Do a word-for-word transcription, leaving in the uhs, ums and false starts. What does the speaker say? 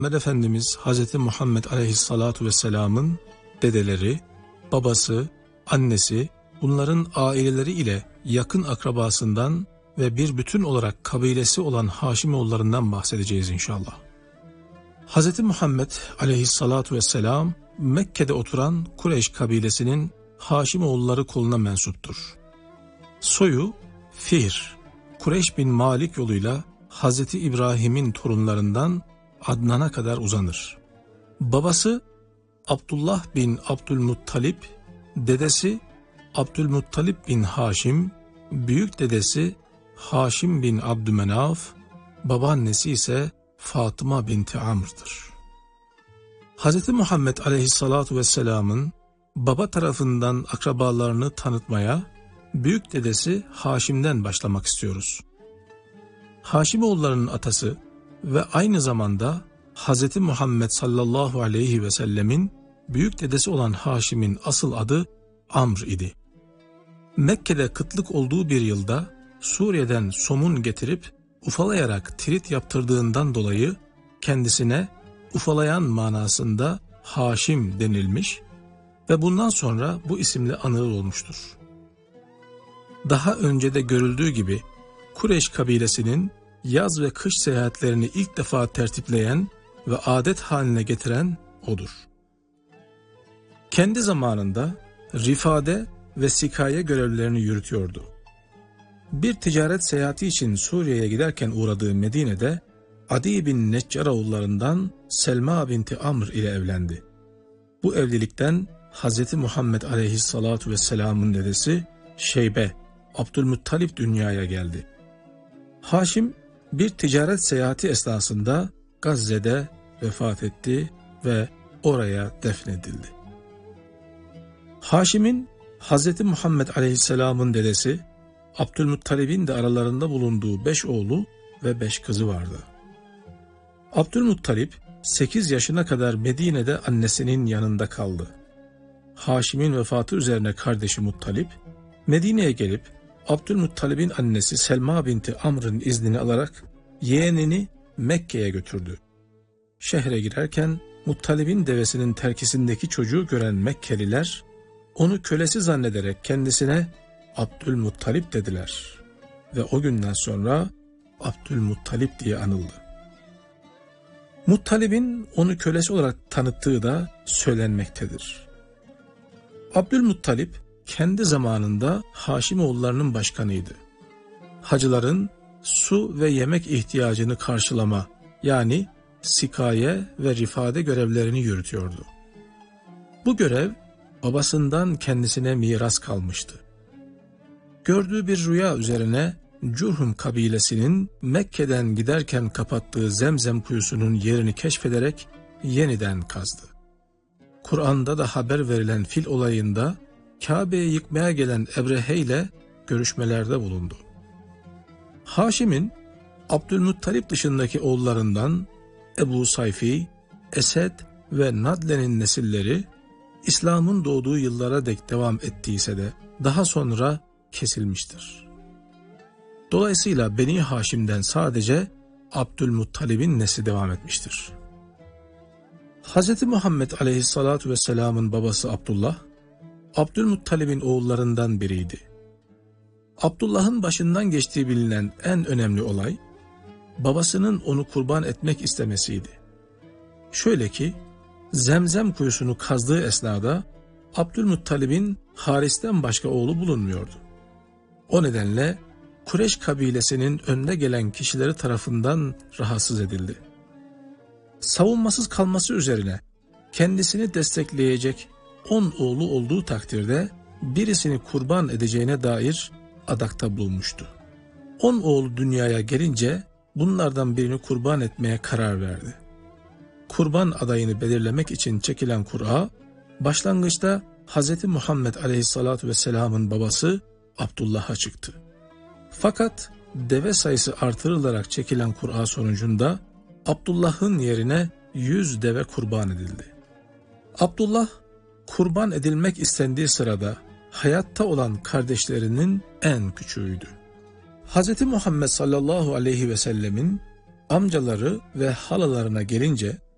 Peygamber Efendimiz Hazreti Muhammed Aleyhissalatu Vesselam'ın dedeleri, babası, annesi, bunların aileleri ile yakın akrabasından ve bir bütün olarak kabilesi olan Haşimoğullarından bahsedeceğiz inşallah. Hazreti Muhammed Aleyhissalatu Vesselam Mekke'de oturan Kureyş kabilesinin Haşimoğulları koluna mensuptur. Soyu Fihr, Kureyş bin Malik yoluyla Hazreti İbrahim'in torunlarından Adnan'a kadar uzanır. Babası Abdullah bin Abdülmuttalip, dedesi Abdülmuttalip bin Haşim, büyük dedesi Haşim bin Abdümenaf, babaannesi ise Fatıma binti Amr'dır. Hz. Muhammed Aleyhissalatu Vesselam'ın baba tarafından akrabalarını tanıtmaya büyük dedesi Haşim'den başlamak istiyoruz. Haşimoğullarının atası ve aynı zamanda Hz. Muhammed sallallahu aleyhi ve sellemin büyük dedesi olan Haşim'in asıl adı Amr idi. Mekke'de kıtlık olduğu bir yılda Suriye'den somun getirip ufalayarak tirit yaptırdığından dolayı kendisine ufalayan manasında Haşim denilmiş ve bundan sonra bu isimle anılır olmuştur. Daha önce de görüldüğü gibi Kureyş kabilesinin yaz ve kış seyahatlerini ilk defa tertipleyen ve adet haline getiren odur. Kendi zamanında rifade ve sikaye görevlerini yürütüyordu. Bir ticaret seyahati için Suriye'ye giderken uğradığı Medine'de Adi bin Neccaroğullarından Selma binti Amr ile evlendi. Bu evlilikten Hz. Muhammed Aleyhissalatu Vesselam'ın dedesi Şeybe, Abdülmuttalip dünyaya geldi. Haşim bir ticaret seyahati esnasında Gazze'de vefat etti ve oraya defnedildi. Haşim'in Hz. Muhammed Aleyhisselam'ın dedesi Abdülmuttalib'in de aralarında bulunduğu beş oğlu ve beş kızı vardı. Abdülmuttalip sekiz yaşına kadar Medine'de annesinin yanında kaldı. Haşim'in vefatı üzerine kardeşi Muttalip Medine'ye gelip Abdülmuttalib'in annesi Selma binti Amr'ın iznini alarak yeğenini Mekke'ye götürdü. Şehre girerken Muttalib'in devesinin terkisindeki çocuğu gören Mekkeliler onu kölesi zannederek kendisine Abdülmuttalip dediler ve o günden sonra Abdülmuttalip diye anıldı. Muttalib'in onu kölesi olarak tanıttığı da söylenmektedir. Abdülmuttalip kendi zamanında Haşimoğullarının başkanıydı. Hacıların su ve yemek ihtiyacını karşılama yani sikaye ve rifade görevlerini yürütüyordu. Bu görev babasından kendisine miras kalmıştı. Gördüğü bir rüya üzerine Curhum kabilesinin Mekke'den giderken kapattığı Zemzem kuyusunun yerini keşfederek yeniden kazdı. Kur'an'da da haber verilen fil olayında Kabe'yi yıkmaya gelen Ebrehe ile görüşmelerde bulundu. Haşim'in Abdülmuttalip dışındaki oğullarından Ebu Sayfi, Esed ve Nadle'nin nesilleri İslam'ın doğduğu yıllara dek devam ettiyse de daha sonra kesilmiştir. Dolayısıyla Beni Haşim'den sadece Abdülmuttalib'in nesli devam etmiştir. Hz. Muhammed Aleyhissalatu Vesselam'ın babası Abdullah, Abdülmuttalib'in oğullarından biriydi. Abdullah'ın başından geçtiği bilinen en önemli olay, babasının onu kurban etmek istemesiydi. Şöyle ki, Zemzem kuyusunu kazdığı esnada Abdülmuttalib'in Haris'ten başka oğlu bulunmuyordu. O nedenle Kureyş kabilesinin önde gelen kişileri tarafından rahatsız edildi. Savunmasız kalması üzerine kendisini destekleyecek on oğlu olduğu takdirde birisini kurban edeceğine dair adakta bulunmuştu. On oğlu dünyaya gelince bunlardan birini kurban etmeye karar verdi. Kurban adayını belirlemek için çekilen kura, başlangıçta Hz. Muhammed Aleyhissalatu Vesselam'ın babası Abdullah'a çıktı. Fakat deve sayısı artırılarak çekilen kura sonucunda Abdullah'ın yerine yüz deve kurban edildi. Abdullah, kurban edilmek istendiği sırada hayatta olan kardeşlerinin en küçüğüydü. Hz. Muhammed sallallahu aleyhi ve sellemin amcaları ve halalarına gelince